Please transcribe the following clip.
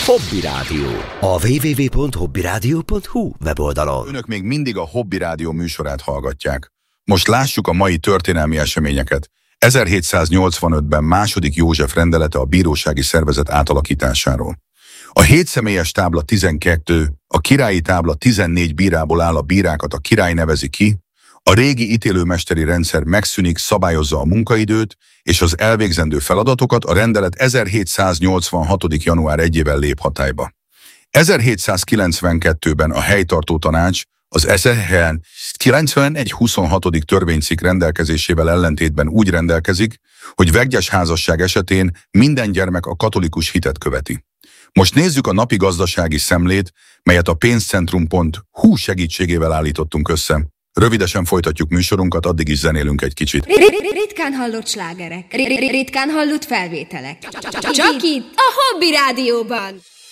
Hobby Rádió. A www.hobbyradio.hu weboldalon. Önök még mindig a Hobby Rádió műsorát hallgatják. Most lássuk a mai történelmi eseményeket. 1785-ben második József rendelete a bírósági szervezet átalakításáról. A 7 személyes tábla 12, a királyi tábla 14 bírából áll, a bírákat a király nevezi ki, a régi ítélőmesteri rendszer megszűnik, szabályozza a munkaidőt, és az elvégzendő feladatokat, a rendelet 1786. január 1-ével lép hatályba. 1792-ben a helytartó tanács az 1791-26. törvénycikk rendelkezésével ellentétben úgy rendelkezik, hogy vegyes házasság esetén minden gyermek a katolikus hitet követi. Most nézzük a napi gazdasági szemlét, melyet a pénzcentrum.hu segítségével állítottunk össze. Rövidesen folytatjuk műsorunkat, addig is zenélünk egy kicsit. Ritkán hallott slágerek, ritkán hallott felvételek. Csak itt, a Hobby Rádióban.